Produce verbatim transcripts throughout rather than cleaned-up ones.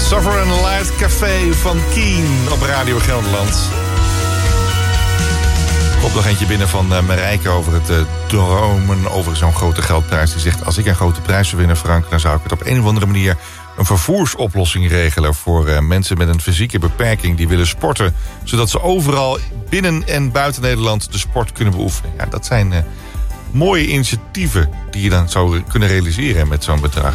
Sovereign Light Café van Keen op Radio Gelderland. Komt nog eentje binnen van uh, Marijke over het uh, dromen over zo'n grote geldprijs. Die zegt, als ik een grote prijs zou winnen, Frank, dan zou ik het op een of andere manier een vervoersoplossing regelen voor uh, mensen met een fysieke beperking die willen sporten, zodat ze overal binnen en buiten Nederland de sport kunnen beoefenen. Ja, dat zijn uh, mooie initiatieven die je dan zou kunnen realiseren met zo'n bedrag.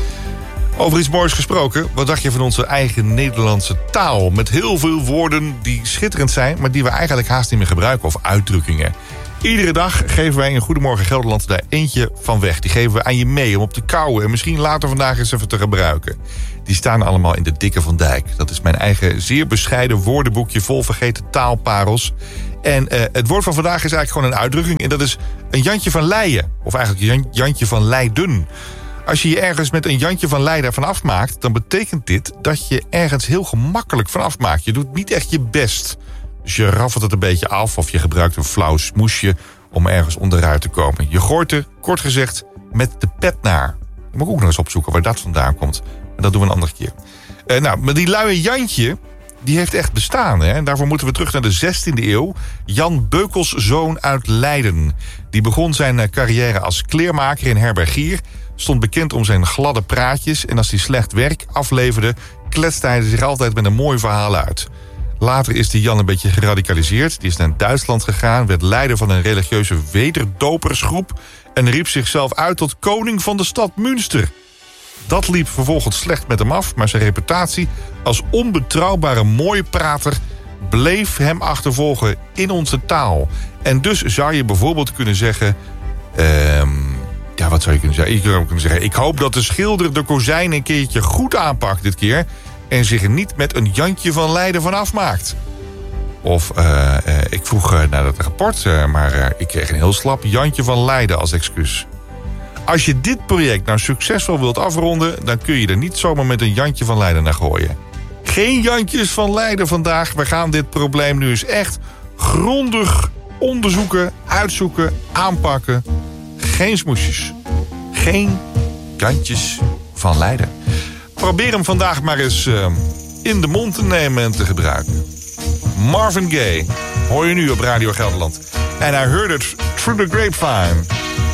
Over iets moois gesproken, wat dacht je van onze eigen Nederlandse taal? Met heel veel woorden die schitterend zijn, maar die we eigenlijk haast niet meer gebruiken, of uitdrukkingen. Iedere dag geven wij in Goedemorgen Gelderland daar eentje van weg. Die geven we aan je mee om op te kauwen en misschien later vandaag eens even te gebruiken. Die staan allemaal in de Dikke van Dijk. Dat is mijn eigen zeer bescheiden woordenboekje vol vergeten taalparels. En uh, het woord van vandaag is eigenlijk gewoon een uitdrukking. En dat is een Jantje van Leien. Of eigenlijk Jan, Jantje van Leiden. Als je je ergens met een Jantje van Leiden van afmaakt, dan betekent dit dat je ergens heel gemakkelijk van afmaakt. Je doet niet echt je best. Dus je raffelt het een beetje af of je gebruikt een flauw smoesje om ergens onderuit te komen. Je gooit er, kort gezegd, met de pet naar. Je moet ook nog eens opzoeken waar dat vandaan komt. En dat doen we een andere keer. Uh, nou, maar die luie Jantje, die heeft echt bestaan. Hè? En daarvoor moeten we terug naar de zestiende eeuw. Jan Beukels zoon uit Leiden. Die begon zijn carrière als kleermaker en herbergier. Stond bekend om zijn gladde praatjes. En als hij slecht werk afleverde, kletste hij zich altijd met een mooi verhaal uit. Later is die Jan een beetje geradicaliseerd. Die is naar Duitsland gegaan, werd leider van een religieuze wederdopersgroep en riep zichzelf uit tot koning van de stad Münster. Dat liep vervolgens slecht met hem af, maar zijn reputatie als onbetrouwbare mooie prater bleef hem achtervolgen in onze taal. En dus zou je bijvoorbeeld kunnen zeggen... Uh, ja, wat zou je kunnen zeggen? Ik zou kunnen zeggen, ik hoop dat de schilder de kozijn een keertje goed aanpakt dit keer en zich er niet met een Jantje van Leiden van afmaakt. Of uh, uh, ik vroeg uh, naar dat rapport, uh, maar uh, ik kreeg een heel slap Jantje van Leiden als excuus. Als je dit project nou succesvol wilt afronden, dan kun je er niet zomaar met een Jantje van Leiden naar gooien. Geen Jantjes van Leiden vandaag. We gaan dit probleem nu eens echt grondig onderzoeken, uitzoeken, aanpakken. Geen smoesjes. Geen Jantjes van Leiden. Probeer hem vandaag maar eens uh, in de mond te nemen en te gebruiken. Marvin Gaye hoor je nu op Radio Gelderland. En I heard it through the grapevine.